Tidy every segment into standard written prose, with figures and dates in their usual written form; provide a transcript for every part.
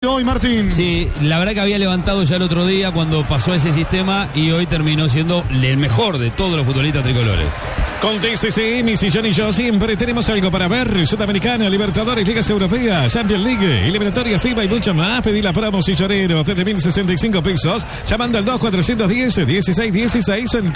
hoy, Martín. Sí, la verdad que había levantado ya el otro día cuando pasó ese sistema y hoy terminó siendo el mejor de todos los futbolistas tricolores. Con TCC, mi sillón y yo siempre tenemos algo para ver. Sudamericana, Libertadores, Ligas Europeas, Champions League, eliminatoria FIBA y mucho más. Pedí la promo sillonero desde 1.065 pesos. Llamando al 2410-1616 en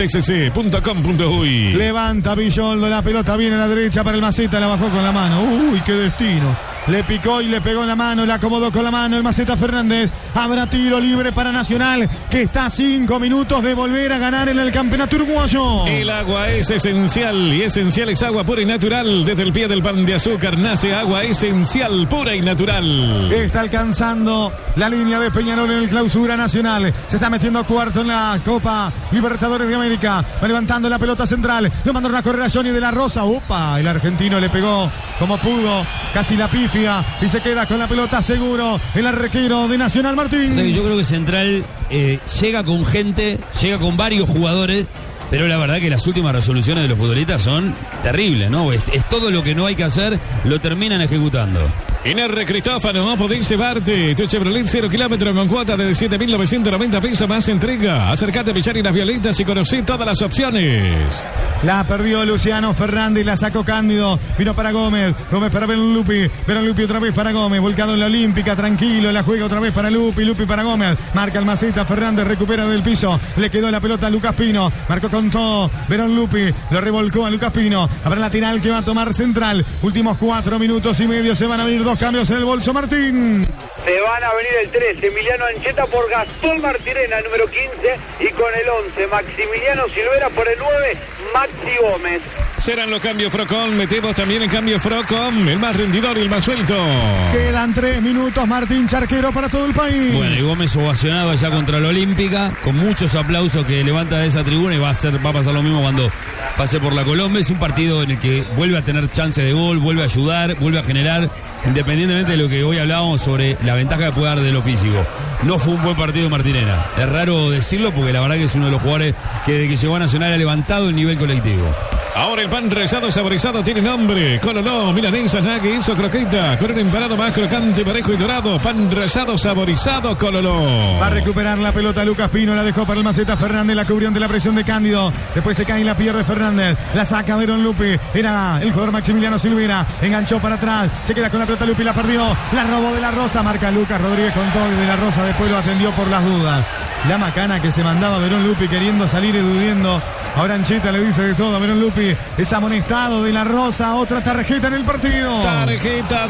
tcc.com.uy. Levanta Villoldo, la pelota viene a la derecha para el Maceta, la bajó con la mano. Uy, qué destino. Le picó y le pegó en la mano, le acomodó con la mano el Maceta Fernández. Habrá tiro libre para Nacional, que está a 5 minutos de volver a ganar en el campeonato uruguayo. El agua es esencial y esencial es agua pura y natural. Desde el pie del pan de azúcar nace agua esencial, pura y natural. Está alcanzando la línea de Peñarol en el Clausura Nacional. Se está metiendo cuarto en la Copa Libertadores de América. Va levantando la pelota central. Lo mandaron a correr a Johnny de la Rosa. Opa, el argentino le pegó como pudo, casi la pifia, y se queda con la pelota seguro el arquero de Nacional, Martín. O sea, yo creo que Central llega con gente, llega con varios jugadores, pero la verdad que las últimas resoluciones de los futbolistas son terribles, ¿no? Es todo lo que no hay que hacer, lo terminan ejecutando. R. Cristófano, podés llevarte tu Chevrolet 0 kilómetros con cuota de 7.990 pesos más entrega. Acércate a Villar y las Violetas y conocí todas las opciones. La perdió Luciano Fernández, la sacó Cándido, vino para Gómez, Gómez para Lupi otra vez para Gómez, volcado en la Olímpica, tranquilo, la juega otra vez para Lupi para Gómez, marca el Maceta Fernández, recupera del piso, le quedó la pelota a Lucas Pino, marcó con todo, Verón Lupi, lo revolcó a Lucas Pino, habrá lateral que va a tomar Central, últimos 4 minutos y medio, se van a venir 2 cambios en el bolso, Martín. Se van a venir el 13, Emiliano Ancheta por Gastón Martirena, número 15, y con el 11, Maximiliano Silvera por el 9, Maxi Gómez. Serán los cambios Frocom, metemos también el cambio Frocom, el más rendidor y el más suelto. Quedan 3 minutos, Martín Charquero para todo el país. Bueno, y Gómez ovacionado allá contra la Olímpica, con muchos aplausos que levanta de esa tribuna, y va a pasar lo mismo cuando pase por la Colombia. Es un partido en el que vuelve a tener chance de gol, vuelve a ayudar, vuelve a generar, independientemente de lo que hoy hablábamos sobre la ventaja que puede dar de lo físico. No fue un buen partido de Martirena. Es raro decirlo porque la verdad que es uno de los jugadores que desde que llegó a Nacional ha levantado el nivel colectivo. Ahora el pan rezado saborizado tiene nombre. Cololó, milanesa, nuggets o croqueta. Con un empanado más crocante, parejo y dorado. Pan rezado saborizado, Cololó. Va a recuperar la pelota Lucas Pino. La dejó para el Maceta Fernández. La cubrió ante la presión de Cándido. Después se cae y la pierde Fernández. La saca Verón Lupi. Era el jugador Maximiliano Silvera. Enganchó para atrás. Se queda con la pelota Lupi. La perdió. La robó de la Rosa. Marca Lucas Rodríguez con todo. Y de la Rosa después lo atendió por las dudas. La macana que se mandaba Verón Lupi queriendo salir y dudiendo. Ahora Ancheta le dice de todo a Verón Lupi. Es amonestado de la Rosa. Otra tarjeta en el partido. Tarjeta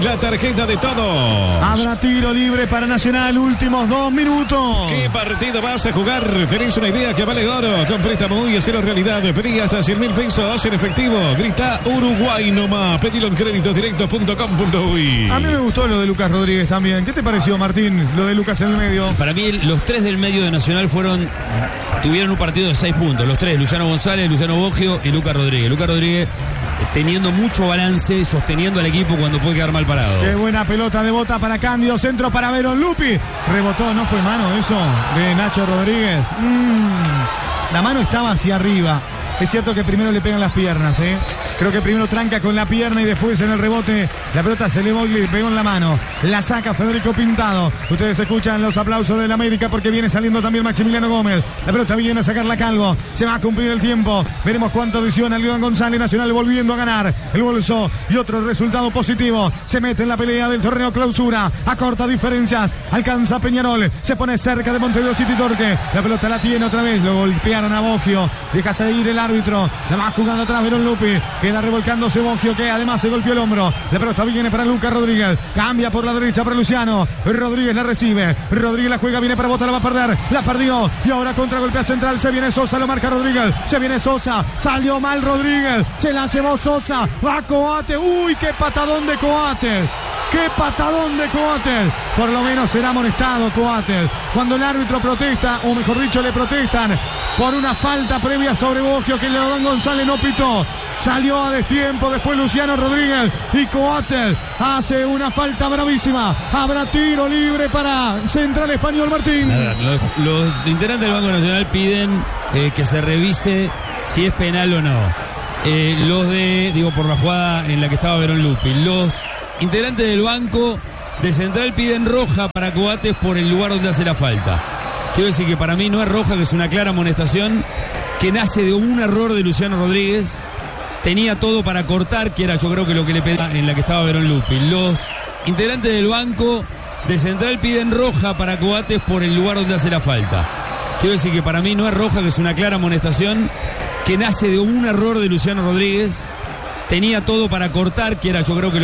de todo. Habrá tiro libre para Nacional. Últimos 2 minutos. ¿Qué partido vas a jugar? ¿Tenés una idea que vale oro? Con préstamo y hacerlo realidad. Pedí hasta 100.000 pesos en efectivo. Grita Uruguay nomás. Pedilo en créditosdirectos.com.uy. A mí me gustó lo de Lucas Rodríguez también. ¿Qué te pareció, Martín? Lo de Lucas en el medio. Para mí los 3 del medio de Nacional tuvieron un partido de 6 puntos. Los 3, Luciano González, Luciano Boggio y Lucas Rodríguez. Lucas Rodríguez teniendo mucho balance, sosteniendo al equipo cuando puede quedar mal parado. Qué buena pelota de bota para Cándido, centro para Verón Lupi. Rebotó, no fue mano eso de Nacho Rodríguez. La mano estaba hacia arriba. Es cierto que primero le pegan las piernas, ¿eh? Creo que primero tranca con la pierna y después en el rebote la pelota se le pegó en la mano. La saca Federico Pintado. Ustedes escuchan los aplausos del América porque viene saliendo también Maximiliano Gómez. La pelota viene a sacarla Calvo. Se va a cumplir el tiempo. Veremos cuánto adiciona León González. Nacional volviendo a ganar el bolso y otro resultado positivo. Se mete en la pelea del torneo Clausura. Acorta diferencias. Alcanza Peñarol. Se pone cerca de Montevideo City Torque. La pelota la tiene otra vez. Lo golpearon a Boggio. Deja seguir el árbitro. La va jugando atrás Verón Lupi. Queda revolcándose Boggio, que además se golpeó el hombro. La pelota viene para Lucas Rodríguez. Cambia por la derecha para Luciano. Rodríguez la recibe. Rodríguez la juega, viene para Bota, la va a perder. La perdió. Y ahora contragolpea Central. Se viene Sosa, lo marca Rodríguez. Se viene Sosa. Salió mal Rodríguez. Se la llevó Sosa. Va Coates. Uy, qué patadón de Coates. ¡Qué patadón de Coates! Por lo menos será amonestado Coates. Cuando el árbitro protesta, o mejor dicho, le protestan por una falta previa sobre Boggio que León González no pitó. Salió a destiempo, después Luciano Rodríguez y Coates hace una falta bravísima. Habrá tiro libre para Central Español, Martín. Nada, los integrantes del Banco Nacional piden que se revise si es penal o no. Por la jugada en la que estaba Verón Lupi. Los integrantes del banco de Central piden roja para Coates por el lugar donde hace la falta. Quiero decir que para mí no es roja, que es una clara amonestación que nace de un error de Luciano Rodríguez. Tenía todo para cortar, que era yo creo que lo que le pedía en la que estaba Verón Lupi. Los integrantes del banco de Central piden roja para Coates por el lugar donde hace la falta. Quiero decir que para mí no es roja, que es una clara amonestación que nace de un error de Luciano Rodríguez. Tenía todo para cortar, que era yo creo que